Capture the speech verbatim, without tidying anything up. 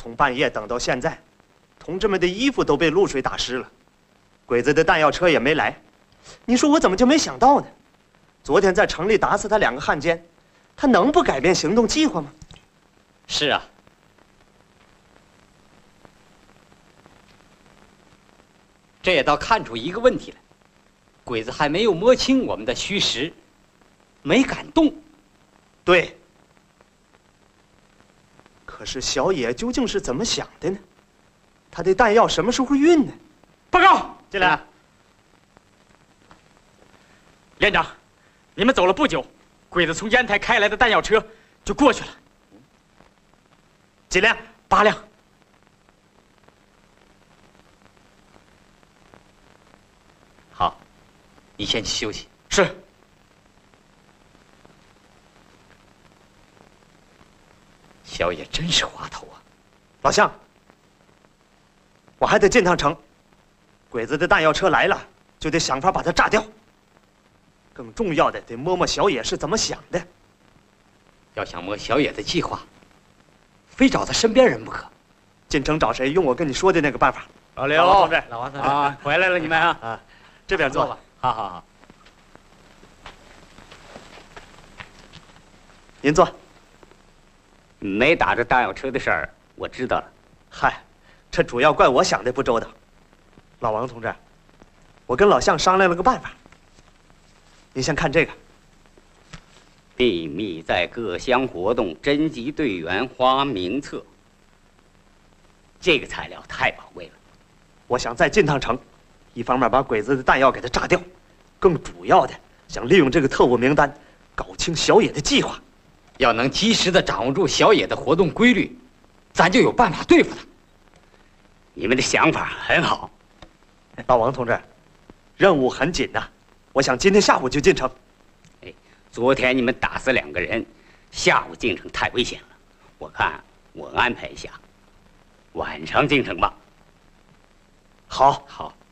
从半夜等到现在，同志们的衣服都被露水打湿了，鬼子的弹药车也没来。你说我怎么就没想到呢？昨天在城里打死他两个汉奸，他能不改变行动计划吗？ 是啊。这也倒看出一个问题来，鬼子还没有摸清我们的虚实，没敢动。 对。可是小野究竟是怎么想的呢？他的弹药什么时候运呢？ 报告， 进来。 连长，你们走了不久，鬼子从烟台开来的弹药车就过去了。 几辆？ 八辆。 好，你先去休息。 是。 小野真是滑头啊！ 老乡，我还得进趟城。鬼子的弹药车来了，就得想法把它炸掉。更重要的，得摸摸小野是怎么想的。 要想摸小野的计划，非找他身边人不可。 进城找谁？用我跟你说的那个办法。 老刘， 老王同志， 老王同志啊，回来了你们啊啊，这边坐吧。好好好。 您坐。 没打着弹药车的事儿，我知道了。 嗨，这主要怪我想的不周到。老王同志，我跟老向商量了个办法。您先看这个。 秘密在各乡活动，征集队员，花名册。这个材料太宝贵了。 我想再进趟城，一方面把鬼子的弹药给它炸掉，更主要的想利用这个特务名单，搞清小野的计划。 要能及时的掌握住小野的活动规律，咱就有办法对付他。 你们的想法很好。 老王同志，任务很紧呐、啊，我想今天下午就进城。 哎，昨天你们打死两个人，下午进城太危险了。我看我安排一下，晚上进城吧。 好， 好。